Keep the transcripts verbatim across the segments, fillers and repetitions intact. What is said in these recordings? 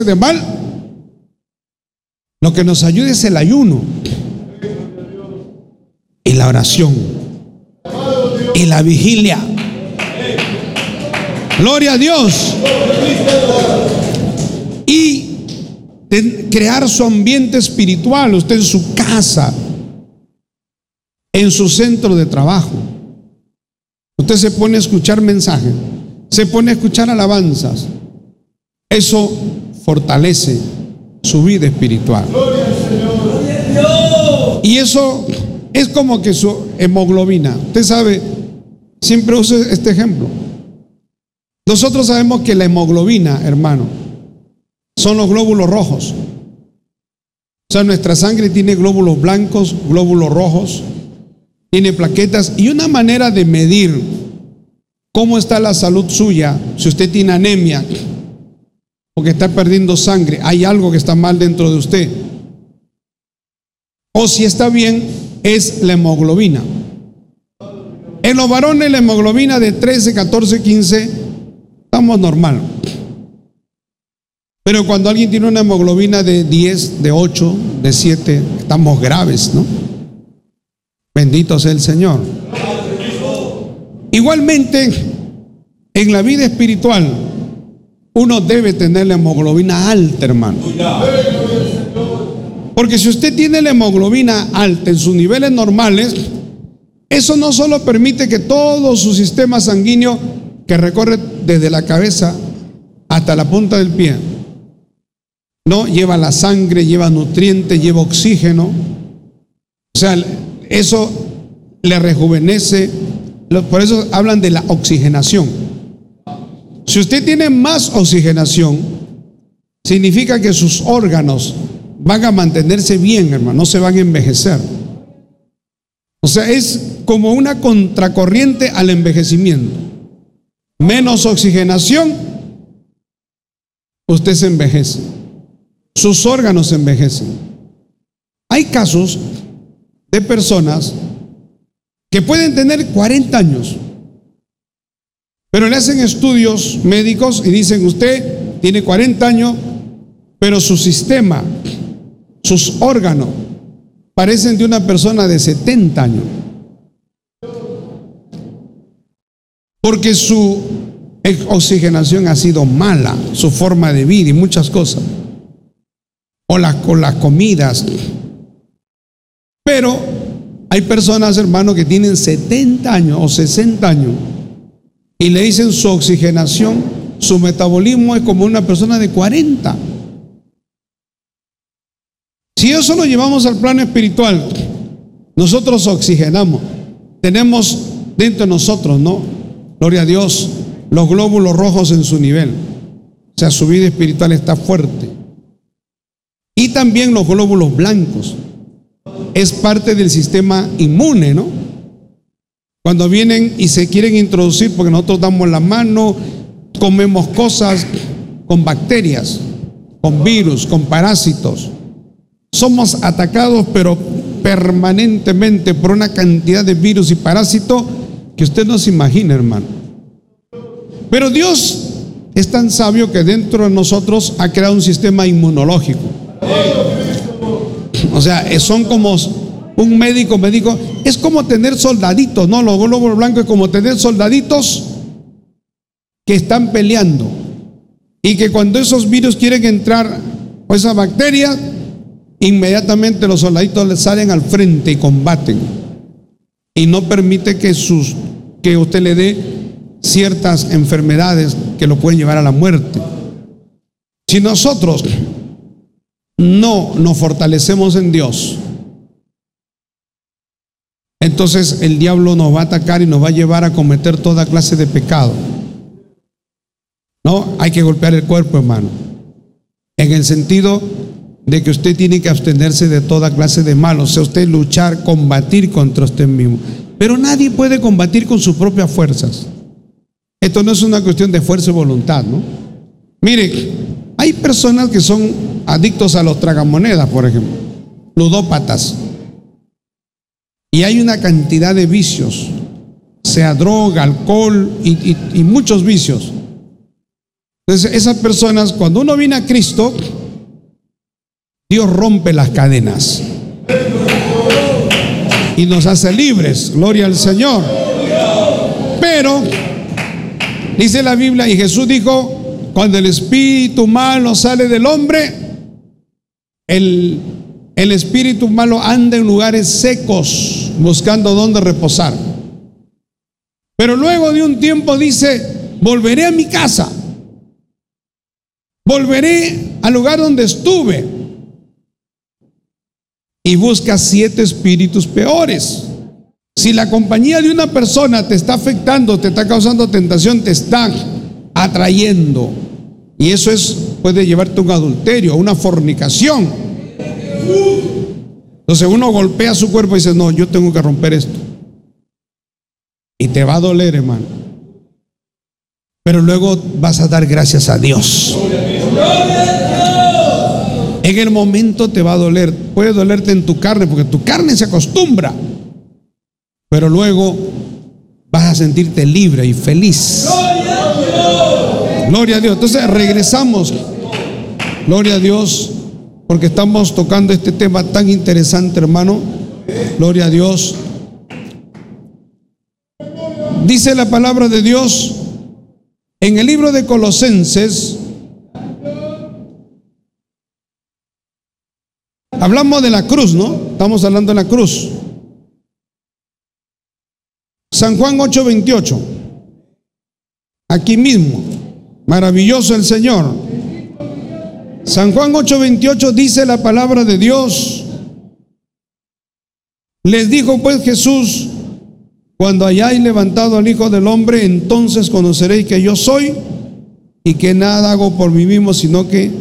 de mal, lo que nos ayuda es el ayuno y la oración y la vigilia. Gloria a Dios. Y crear su ambiente espiritual, usted en su casa, en su centro de trabajo. Usted se pone a escuchar mensajes, se pone a escuchar alabanzas. Eso fortalece su vida espiritual. Y eso es como que su hemoglobina. Usted sabe, siempre uso este ejemplo. Nosotros sabemos que la hemoglobina, hermano, son los glóbulos rojos. O sea, nuestra sangre tiene glóbulos blancos, glóbulos rojos, tiene plaquetas. Y una manera de medir cómo está la salud suya, si usted tiene anemia, porque está perdiendo sangre, hay algo que está mal dentro de usted, o si está bien, es la hemoglobina. En los varones la hemoglobina de trece, catorce, quince, estamos normal. Pero cuando alguien tiene una hemoglobina de diez, de ocho, de siete, estamos graves, ¿no? Bendito sea el Señor. Igualmente, en la vida espiritual, uno debe tener la hemoglobina alta, hermano. Porque si usted tiene la hemoglobina alta en sus niveles normales, eso no solo permite que todo su sistema sanguíneo, que recorre desde la cabeza hasta la punta del pie, no lleva la sangre, lleva nutrientes, lleva oxígeno. O sea, eso le rejuvenece. Por eso hablan de la oxigenación. Si usted tiene más oxigenación, significa que sus órganos van a mantenerse bien, hermano, no se van a envejecer. O sea, es como una contracorriente al envejecimiento. Menos oxigenación, usted se envejece. Sus órganos se envejecen. Hay casos de personas que pueden tener cuarenta años, pero le hacen estudios médicos y dicen: usted tiene cuarenta años, pero su sistema, sus órganos, parecen de una persona de setenta años. Porque su oxigenación ha sido mala, su forma de vida y muchas cosas. O las, con las comidas. Pero hay personas, hermanos, que tienen setenta años o sesenta años y le dicen su oxigenación, su metabolismo es como una persona de cuarenta. Si eso lo llevamos al plano espiritual, nosotros oxigenamos. Tenemos dentro de nosotros, ¿no? Gloria a Dios, los glóbulos rojos en su nivel. O sea, su vida espiritual está fuerte. Y también los glóbulos blancos. Es parte del sistema inmune, ¿no? Cuando vienen y se quieren introducir, porque nosotros damos la mano, comemos cosas con bacterias, con virus, con parásitos. Somos atacados, pero permanentemente, por una cantidad de virus y parásitos que usted no se imagina, hermano. Pero Dios es tan sabio que dentro de nosotros ha creado un sistema inmunológico. O sea, son como un médico, médico, es como tener soldaditos, ¿no? Los glóbulos blancos es como tener soldaditos que están peleando. Y que cuando esos virus quieren entrar, o esas bacterias, inmediatamente los soldaditos les salen al frente y combaten. Y no permite que, sus, que usted le dé ciertas enfermedades que lo pueden llevar a la muerte. Si nosotros no nos fortalecemos en Dios, entonces el diablo nos va a atacar y nos va a llevar a cometer toda clase de pecado. No, hay que golpear el cuerpo, hermano, en el sentido de que usted tiene que abstenerse de toda clase de mal. O sea, usted luchar, combatir contra usted mismo. Pero nadie puede combatir con sus propias fuerzas. Esto no es una cuestión de fuerza y voluntad, ¿no? Mire, hay personas que son adictos a los tragamonedas, por ejemplo, ludópatas. Y hay una cantidad de vicios, sea droga, alcohol y, y, y muchos vicios. Entonces, esas personas, cuando uno viene a Cristo, Dios rompe las cadenas y nos hace libres. Gloria al Señor. Pero dice la Biblia, y Jesús dijo, cuando el espíritu malo sale del hombre, el, el espíritu malo anda en lugares secos buscando dónde reposar. Pero luego de un tiempo dice, volveré a mi casa, volveré al lugar donde estuve. Y busca siete espíritus peores. Si la compañía de una persona te está afectando, te está causando tentación, te está atrayendo, y eso es, puede llevarte a un adulterio, a una fornicación. Entonces uno golpea su cuerpo y dice, no, yo tengo que romper esto. Y te va a doler, hermano. Pero luego vas a dar gracias a Dios. En el momento te va a doler, puede dolerte en tu carne, porque tu carne se acostumbra. Pero luego vas a sentirte libre y feliz. Gloria a Dios. Entonces regresamos. Gloria a Dios, porque estamos tocando este tema tan interesante, hermano. Gloria a Dios. Dice la palabra de Dios en el libro de Colosenses. Hablamos de la cruz, ¿no? Estamos hablando de la cruz. San Juan ocho veintiocho. Aquí mismo. Maravilloso el Señor. San Juan ocho veintiocho dice la palabra de Dios. Les dijo pues Jesús, cuando hayáis levantado al Hijo del Hombre, entonces conoceréis que yo soy y que nada hago por mí mismo, sino que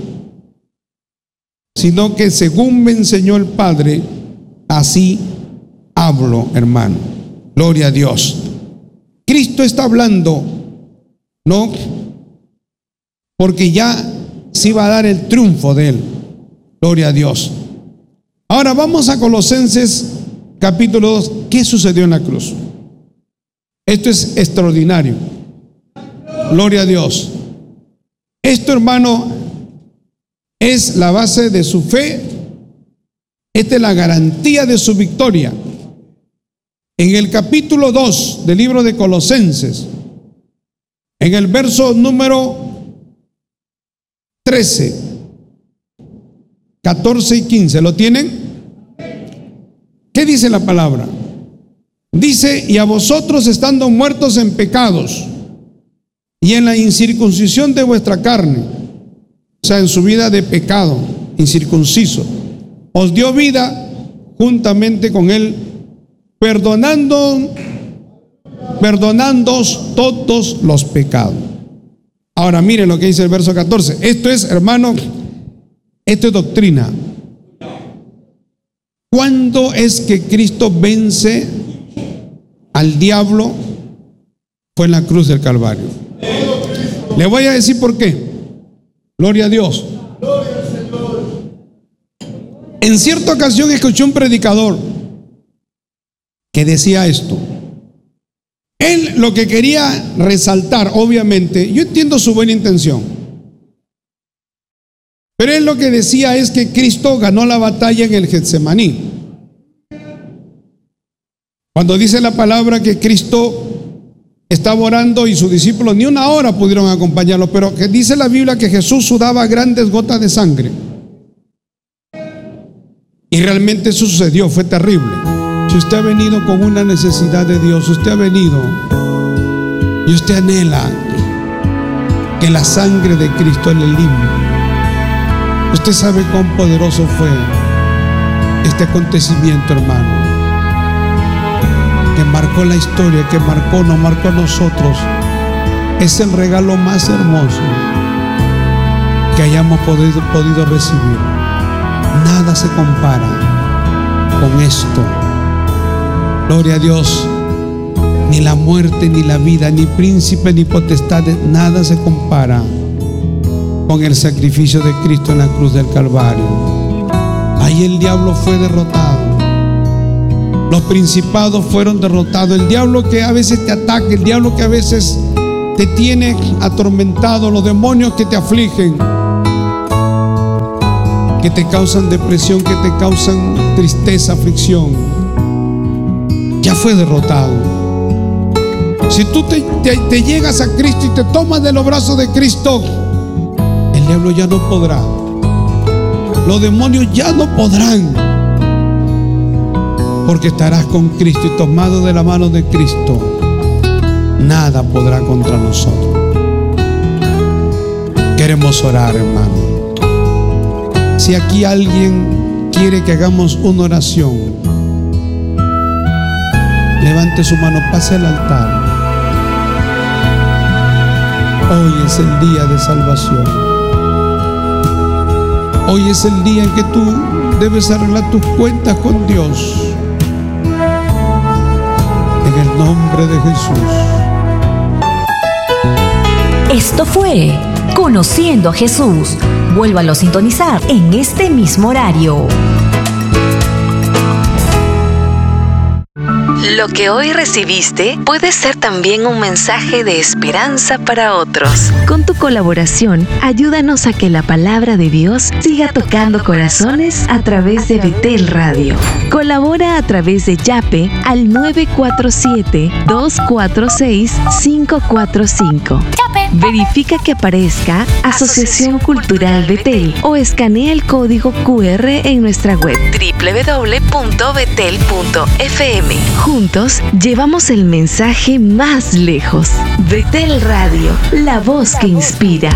sino que según me enseñó el Padre, así hablo, hermano. Gloria a Dios. Cristo está hablando, ¿no? Porque ya se iba a dar el triunfo de él. Gloria a Dios. Ahora vamos a Colosenses capítulo dos. ¿Qué sucedió en la cruz? Esto es extraordinario. Gloria a Dios. Esto, hermano, es la base de su fe. Esta es la garantía de su victoria. En el capítulo dos del libro de Colosenses, en el verso número trece, catorce y quince, ¿lo tienen? ¿Qué dice la palabra? Dice, y a vosotros estando muertos en pecados y en la incircuncisión de vuestra carne, o sea, en su vida de pecado, incircunciso, os dio vida juntamente con él, perdonando, perdonándoos todos los pecados. Ahora miren lo que dice el verso catorce. Esto es, hermano, esto es doctrina. ¿Cuándo es que Cristo vence al diablo? Fue en la cruz del Calvario. Le voy a decir por qué. Gloria a Dios. En cierta ocasión escuché un predicador que decía esto. Él lo que quería resaltar, obviamente, yo entiendo su buena intención, pero él lo que decía es que Cristo ganó la batalla en el Getsemaní. Cuando dice la palabra que Cristo estaba orando y sus discípulos ni una hora pudieron acompañarlo, pero que dice la Biblia que Jesús sudaba grandes gotas de sangre. Y realmente eso sucedió, fue terrible. Si usted ha venido con una necesidad de Dios, usted ha venido y usted anhela que la sangre de Cristo le limpie. Usted sabe cuán poderoso fue este acontecimiento, hermano, que marcó la historia, que marcó, nos marcó a nosotros. Es el regalo más hermoso que hayamos podido, podido recibir. Nada se compara con esto. Gloria a Dios. Ni la muerte, ni la vida, ni príncipe, ni potestades, nada se compara con el sacrificio de Cristo en la cruz del Calvario. Ahí el diablo fue derrotado. Los principados fueron derrotados. El diablo que a veces te ataca, el diablo que a veces te tiene atormentado, los demonios que te afligen, que te causan depresión, que te causan tristeza, aflicción, ya fue derrotado. Si tú te, te, te llegas a Cristo y te tomas de los brazos de Cristo, el diablo ya no podrá, los demonios ya no podrán, porque estarás con Cristo y tomado de la mano de Cristo. Nada podrá contra nosotros. Queremos orar, hermano. Si aquí alguien quiere que hagamos una oración, levante su mano, pase al altar. Hoy es el día de salvación. Hoy es el día en que tú debes arreglar tus cuentas con Dios. En el nombre de Jesús. Esto fue Conociendo a Jesús. Vuélvalo a sintonizar en este mismo horario. Lo que hoy recibiste puede ser también un mensaje de esperanza para otros. Con tu colaboración, ayúdanos a que la palabra de Dios siga tocando corazones a través de Betel Radio. Colabora a través de Yape al nueve cuatro siete, dos cuatro seis, cinco cuatro cinco. Verifica que aparezca Asociación Cultural Betel o escanea el código cu erre en nuestra web doble u doble u doble u punto betel punto efe eme. Juntos llevamos el mensaje más lejos. Betel Radio, la voz que inspira.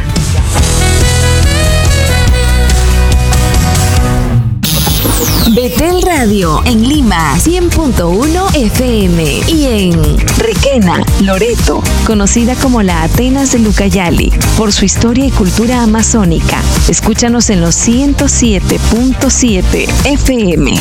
Betel Radio en Lima, cien punto uno efe eme, y en Requena, Loreto, conocida como la Atenas de Lucayali, por su historia y cultura amazónica. Escúchanos en los ciento siete punto siete efe eme.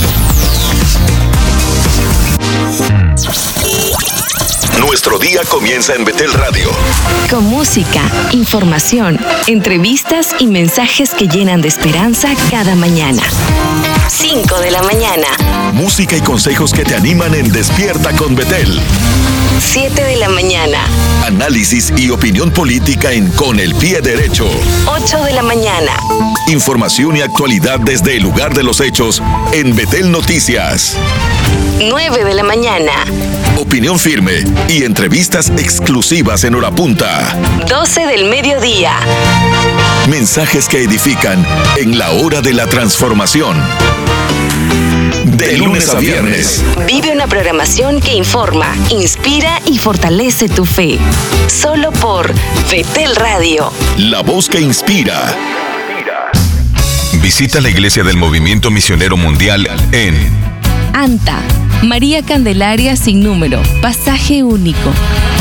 Nuestro día comienza en Betel Radio. Con música, información, entrevistas y mensajes que llenan de esperanza cada mañana. cinco de la mañana. Música y consejos que te animan en Despierta con Betel. siete de la mañana. Análisis y opinión política en Con el Pie Derecho. ocho de la mañana. Información y actualidad desde el lugar de los hechos en Betel Noticias. nueve de la mañana. Opinión firme y entrevistas exclusivas en hora punta. doce del mediodía. Mensajes que edifican en la hora de la transformación. De lunes a viernes. Vive una programación que informa, inspira y fortalece tu fe. Solo por Betel Radio. La voz que inspira. Visita la iglesia del Movimiento Misionero Mundial en ANTA, María Candelaria sin número, pasaje único.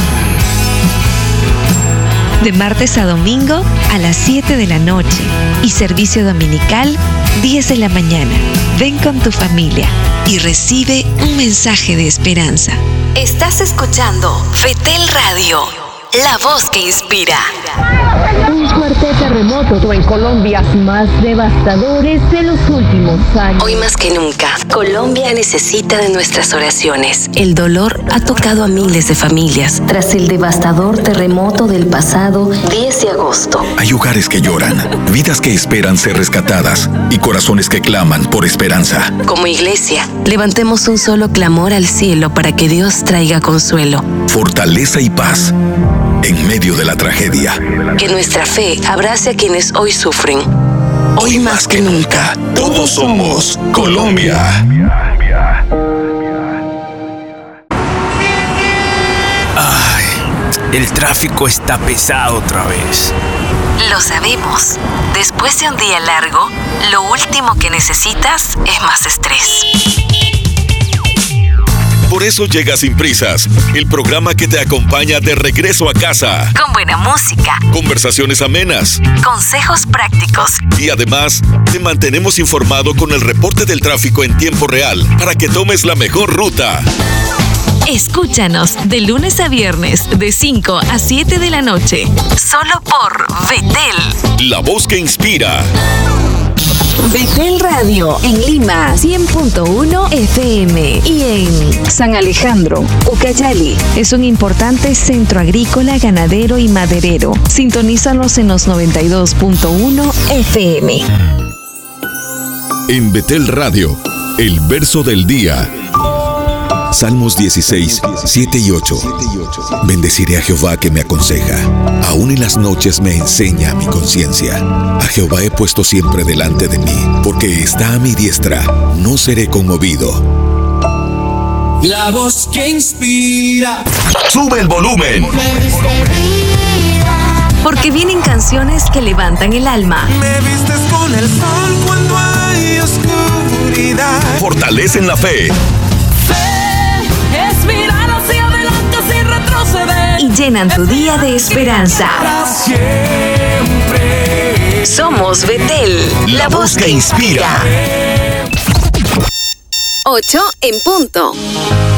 De martes a domingo a las siete de la noche y servicio dominical diez de la mañana. Ven con tu familia y recibe un mensaje de esperanza. Estás escuchando Betel Radio, la voz que inspira. Un fuerte terremoto en Colombia, más devastadores de los últimos años. Hoy más que nunca, Colombia necesita de nuestras oraciones. El dolor ha tocado a miles de familias tras el devastador terremoto del pasado diez de agosto. Hay hogares que lloran, vidas que esperan ser rescatadas y corazones que claman por esperanza. Como iglesia, levantemos un solo clamor al cielo para que Dios traiga consuelo, fortaleza y paz en medio de la tragedia. Que nuestra fe abrace a quienes hoy sufren. Hoy, hoy más que nunca, todos somos Colombia. Ay, el tráfico está pesado otra vez. Lo sabemos. Después de un día largo, lo último que necesitas es más estrés. Por eso llega Sin Prisas, el programa que te acompaña de regreso a casa. Con buena música, conversaciones amenas, consejos prácticos y además te mantenemos informado con el reporte del tráfico en tiempo real para que tomes la mejor ruta. Escúchanos de lunes a viernes de cinco a siete de la noche, solo por Betel. La voz que inspira. Betel Radio en Lima cien punto uno F M y en San Alejandro, Ucayali. Es un importante centro agrícola, ganadero y maderero. Sintonízanos en los noventa y dos punto uno F M. En Betel Radio, el verso del día. Salmos dieciséis, siete y ocho. Bendeciré a Jehová que me aconseja. Aún en las noches me enseña mi conciencia. A Jehová he puesto siempre delante de mí, porque está a mi diestra, no seré conmovido. La voz que inspira. Sube el volumen. Porque vienen canciones que levantan el alma. Me vistes con el sol cuando hay oscuridad. Fortalecen la fe. Es mirar hacia adelante sin retroceder. Y llenan tu día de esperanza. Para siempre. Somos Betel, la voz que inspira. ocho en punto.